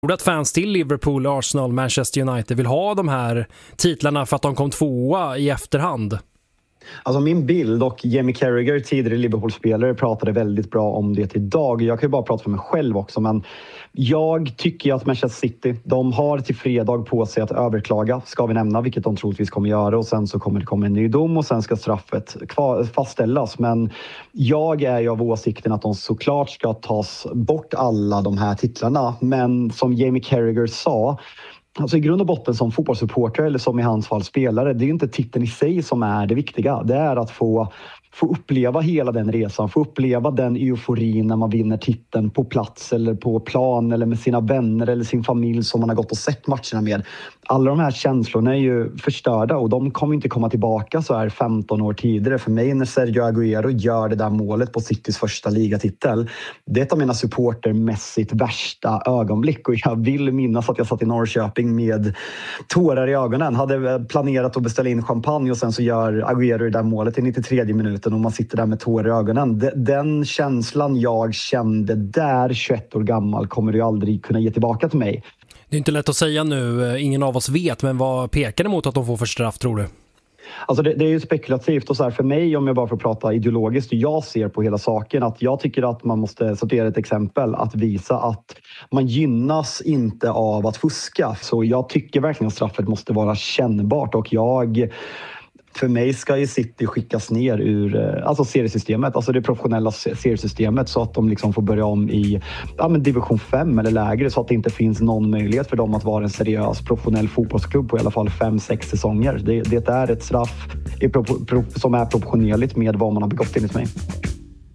Jag tror att fans till Liverpool, Arsenal, Manchester United vill ha de här titlarna för att de kom tvåa i efterhand. Alltså min bild, och Jamie Carragher, tidigare Liverpool-spelare, pratade väldigt bra om det idag. Jag kan ju bara prata för mig själv också, men jag tycker att Manchester City, de har till fredag på sig att överklaga, ska vi nämna, vilket de troligtvis kommer göra, och sen så kommer det komma en ny dom och sen ska straffet fastställas. Men jag är ju av åsikten att de såklart ska tas bort alla de här titlarna, men som Jamie Carragher sa, alltså i grund och botten som fotbollssupporter eller som i hans fall spelare, det är ju inte titeln i sig som är det viktiga. Det är att få uppleva hela den resan, få uppleva den euforin när man vinner titeln på plats eller på plan eller med sina vänner eller sin familj som man har gått och sett matcherna med. Alla de här känslorna är ju förstörda och de kommer inte komma tillbaka så här 15 år tidigare. För mig när Sergio Aguero gör det där målet på Citys första ligatitel, det är ett av mina supportermässigt värsta ögonblick, och jag vill minnas att jag satt i Norrköping med tårar i ögonen, hade planerat att beställa in champagne och sen så gör Aguero det där målet i 93 minuter och man sitter där med tårar i ögonen. Den känslan jag kände där 21 år gammal kommer du aldrig kunna ge tillbaka till mig. Det är inte lätt att säga nu, ingen av oss vet, men vad pekar det mot att de får för straff, tror du? Alltså det är ju spekulativt, och så här för mig, om jag bara får prata ideologiskt, jag ser på hela saken att jag tycker att man måste sortera ett exempel, att visa att man gynnas inte av att fuska. Så jag tycker verkligen att straffet måste vara kännbart, och för mig ska ju City skickas ner ur seriesystemet, alltså det professionella seriesystemet, så att de liksom får börja om i division 5 eller lägre, så att det inte finns någon möjlighet för dem att vara en seriös professionell fotbollsklubb på i alla fall 5-6 säsonger. Det är ett straff som är proportionerligt med vad man har begått enligt mig.